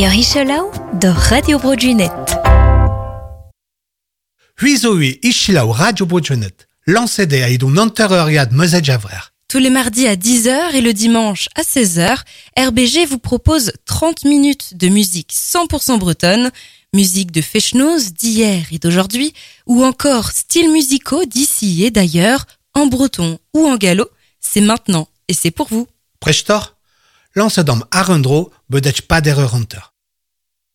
Meier Ischelau de Radio Brojunet. Huizoui Ischelau Radio Brojunet. Lancez-des à idou nanterreuriad meuzet javrer. Tous les mardis à 10h et le dimanche à 16h, RBG vous propose 30 minutes de musique 100% bretonne, musique de fechnoz d'hier et d'aujourd'hui, ou encore styles musicaux d'ici et d'ailleurs, en breton ou en gallo. C'est maintenant et c'est pour vous. Prechtor, lancez-dom arendro bedech pas d'erreur hunter.